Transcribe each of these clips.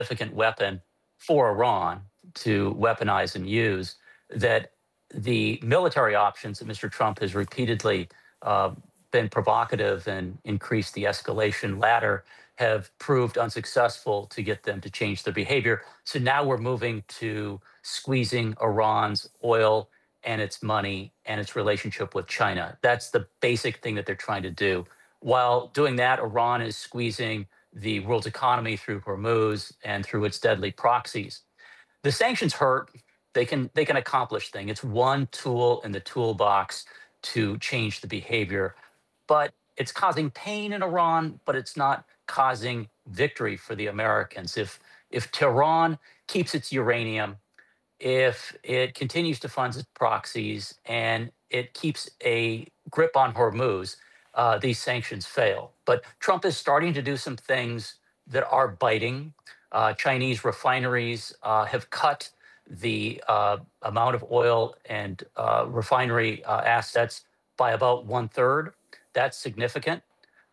significant weapon for Iran to weaponize and use, that the military options that Mr. Trump has repeatedly uh, been provocative and increased the escalation ladder have proved unsuccessful to get them to change their behavior. So now we're moving to squeezing Iran's oil and its money and its relationship with China. That's the basic thing that they're trying to do. While doing that, Iran is squeezing the world's economy through Hormuz and through its deadly proxies. The sanctions hurt. They can accomplish things. It's one tool in the toolbox to change the behavior, but it's causing pain in Iran, but it's not causing victory for the Americans. If Tehran keeps its uranium, if it continues to fund its proxies, and it keeps a grip on Hormuz, these sanctions fail. But Trump is starting to do some things that are biting. Chinese refineries have cut the amount of oil and refinery assets by about one third. That's significant.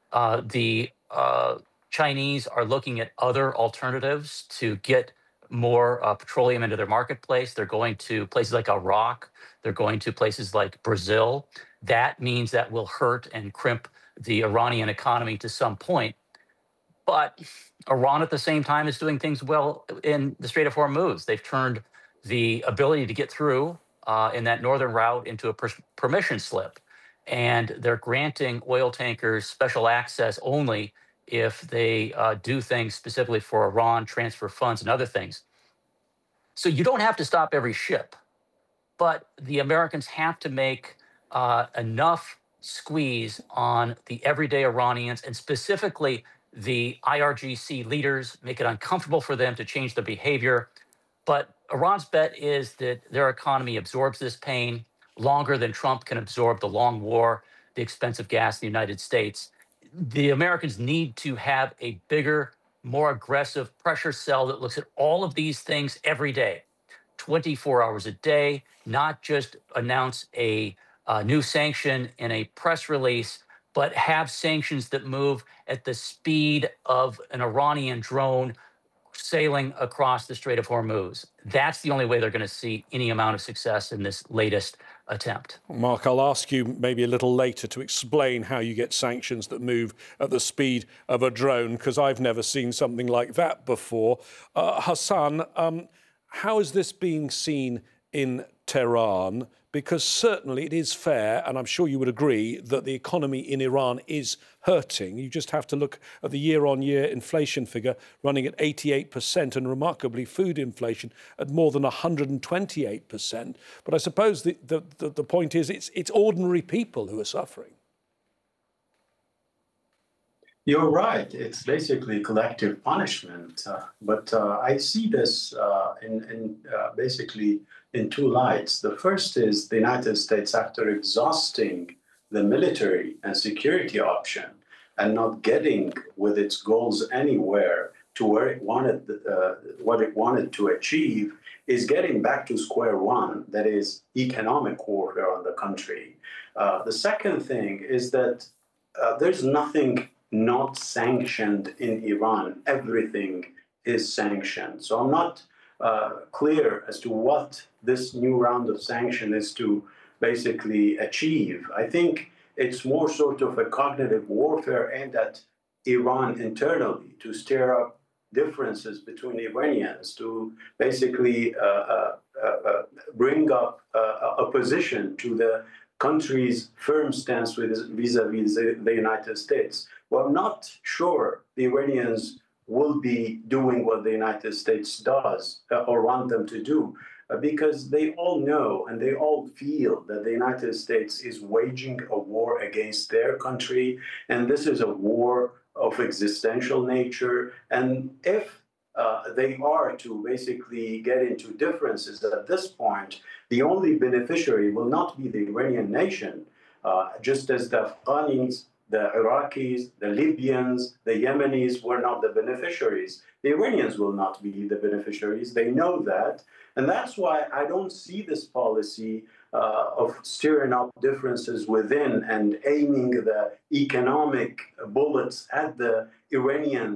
The Chinese are looking at other alternatives to get more petroleum into their marketplace. They're going to places like Iraq. They're going to places like Brazil. That means that will hurt and crimp the Iranian economy to some point. But Iran at the same time is doing things well in the Strait of Hormuz. They've turned the ability to get through in that northern route into a permission slip. And they're granting oil tankers special access only if they do things specifically for Iran, transfer funds and other things. So you don't have to stop every ship, but the Americans have to make enough squeeze on the everyday Iranians and specifically the IRGC leaders, make it uncomfortable for them to change their behavior. But Iran's bet is that their economy absorbs this pain longer than Trump can absorb the long war, the expensive gas in the United States. The Americans need to have a bigger, more aggressive pressure cell that looks at all of these things every day, 24 hours a day, not just announce a new sanction in a press release, but have sanctions that move at the speed of an Iranian drone sailing across the Strait of Hormuz. That's the only way they're going to see any amount of success in this latest attempt. Mark, I'll ask you maybe a little later to explain how you get sanctions that move at the speed of a drone, because I've never seen something like that before. Hassan, how is this being seen in Tehran? Because certainly it is fair, and I'm sure you would agree, that the economy in Iran is hurting. You just have to look at the year-on-year inflation figure running at 88%, and remarkably food inflation at more than 128%. But I suppose the point is it's ordinary people who are suffering. You're right. It's basically collective punishment. But I see this basically in two lights. The first is the United States, after exhausting the military and security option and not getting with its goals anywhere to where it wanted, what it wanted to achieve, is getting back to square one, that is economic warfare on the country. The second thing is that there's nothing not sanctioned in Iran. Everything is sanctioned. So I'm not clear as to what this new round of sanction is to basically achieve. I think it's more sort of a cognitive warfare aimed at Iran internally to stir up differences between Iranians, to basically bring up opposition to the country's firm stance vis-a-vis the United States. Well, I'm not sure the Iranians will be doing what the United States does or want them to do, because they all know and they all feel that the United States is waging a war against their country, and this is a war of existential nature. And if they are to basically get into differences at this point, the only beneficiary will not be the Iranian nation, just as the Afghanis, the Iraqis, the Libyans, the Yemenis were not the beneficiaries. The Iranians will not be the beneficiaries. They know that. And that's why I don't see this policy of stirring up differences within and aiming the economic bullets at the Iranians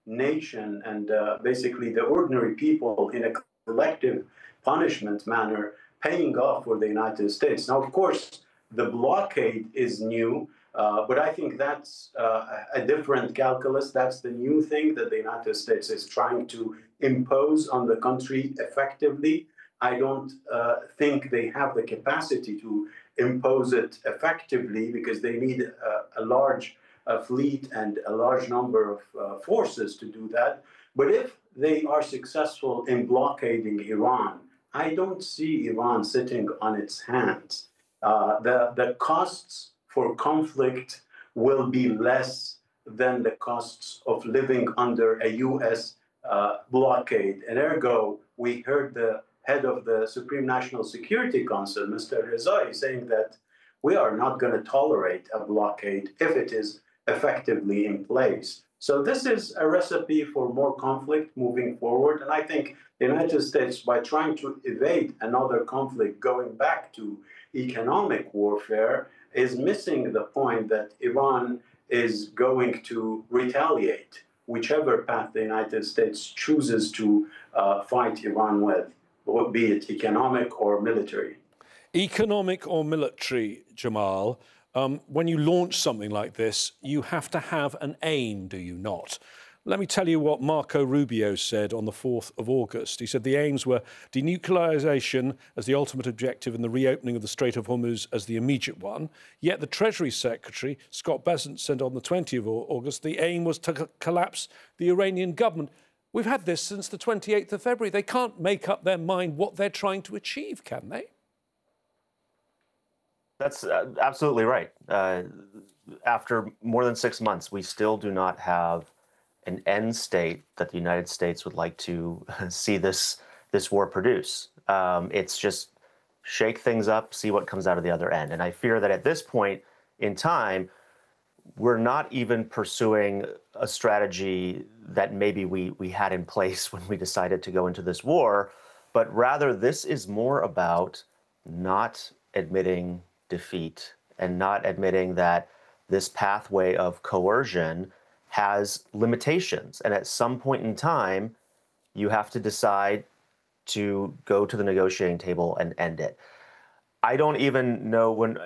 nation and basically the ordinary people in a collective punishment manner paying off for the United States. Now, of course, the blockade is new, but I think that's a different calculus. That's the new thing that the United States is trying to impose on the country effectively. I don't think they have the capacity to impose it effectively because they need a large fleet and a large number of forces to do that. But if they are successful in blockading Iran, I don't see Iran sitting on its hands. The costs for conflict will be less than the costs of living under a US blockade. And ergo, we heard the head of the Supreme National Security Council, Mr. Rezai, saying that we are not going to tolerate a blockade if it is effectively in place. So this is a recipe for more conflict moving forward. And I think the United States, by trying to evade another conflict going back to economic warfare, is missing the point that Iran is going to retaliate whichever path the United States chooses to fight Iran with, be it economic or military. Economic or military, Jamal, when you launch something like this, you have to have an aim, do you not? Let me tell you what Marco Rubio said on the 4th of August. He said the aims were denuclearization as the ultimate objective and the reopening of the Strait of Hormuz as the immediate one. Yet the Treasury Secretary, Scott Bessent, said on the 20th of August the aim was to collapse the Iranian government. We've had this since the 28th of February. They can't make up their mind what they're trying to achieve, can they? That's absolutely right. After more than 6 months, we still do not have an end state that the United States would like to see this war produce. It's just shake things up, see what comes out of the other end. And I fear that at this point in time, we're not even pursuing a strategy that maybe we had in place when we decided to go into this war, but rather this is more about not admitting defeat and not admitting that this pathway of coercion has limitations. And at some point in time, you have to decide to go to the negotiating table and end it. I don't even know when,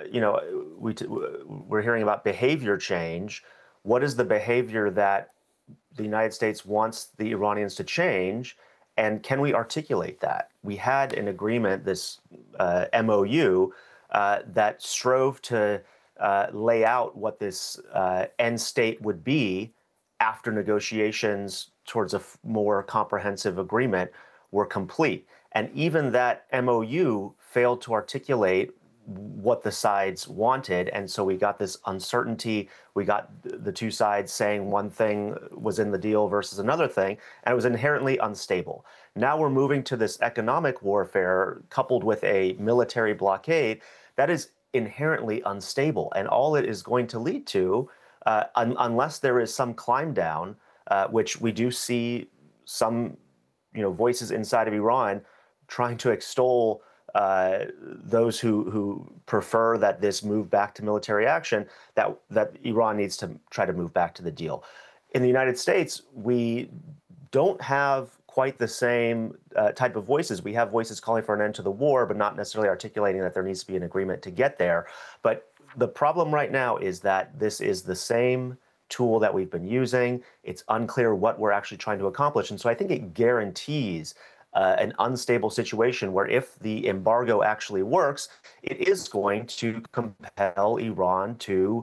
we're hearing about behavior change. What is the behavior that the United States wants the Iranians to change? And can we articulate that? We had an agreement, this MOU, that strove to lay out what this end state would be after negotiations towards a more comprehensive agreement were complete. And even that MOU failed to articulate what the sides wanted. And so we got this uncertainty. We got the two sides saying one thing was in the deal versus another thing, and it was inherently unstable. Now we're moving to this economic warfare coupled with a military blockade that is inherently unstable. And all it is going to lead to, unless there is some climb down, which we do see some voices inside of Iran trying to extol those who prefer that this move back to military action, that Iran needs to try to move back to the deal. In the United States, we don't have quite the same type of voices. We have voices calling for an end to the war, but not necessarily articulating that there needs to be an agreement to get there. But the problem right now is that this is the same tool that we've been using. It's unclear what we're actually trying to accomplish. And so I think it guarantees an unstable situation where if the embargo actually works, it is going to compel Iran to,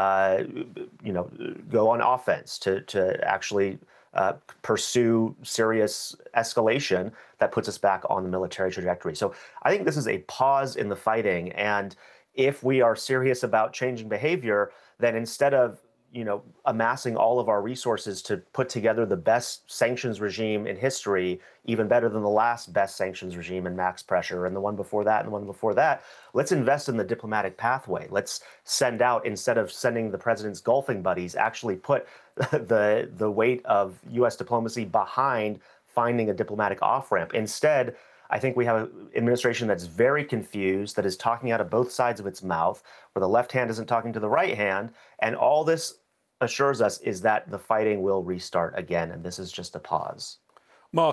go on offense, to actually pursue serious escalation that puts us back on the military trajectory. So I think this is a pause in the fighting. And if we are serious about changing behavior, then instead of amassing all of our resources to put together the best sanctions regime in history, even better than the last best sanctions regime in max pressure and the one before that and the one before that, let's invest in the diplomatic pathway. Let's send out, instead of sending the president's golfing buddies, actually put the weight of U.S. diplomacy behind finding a diplomatic off-ramp. Instead, I think we have an administration that's very confused, that is talking out of both sides of its mouth, where the left hand isn't talking to the right hand, and all this assures us is that the fighting will restart again, and this is just a pause.